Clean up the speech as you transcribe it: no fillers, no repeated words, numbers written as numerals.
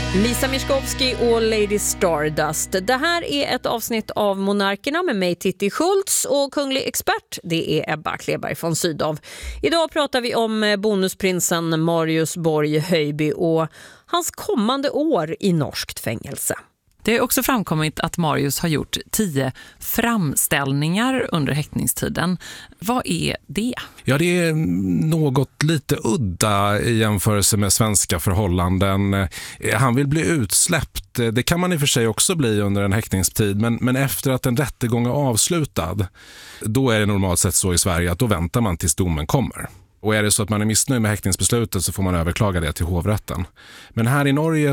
Lisa Miskovsky och Lady Stardust. Det här är ett avsnitt av Monarkerna med mig Titti Schultz och kunglig expert, det är Ebba Kleberg från Sydow. Idag pratar vi om bonusprinsen Marius Borg Höjby och hans kommande år i norskt fängelse. Det är också framkommit att Marius har gjort 10 framställningar under häktningstiden. Vad är det? Ja, det är något lite udda i jämförelse med svenska förhållanden. Han vill bli utsläppt. Det kan man i och för sig också bli under en häktningstid. Men efter att en rättegång är avslutad, då är det normalt sett så i Sverige att då väntar man tills domen kommer. Och är det så att man är missnöjd med häktningsbeslutet så får man överklaga det till hovrätten. Men här i Norge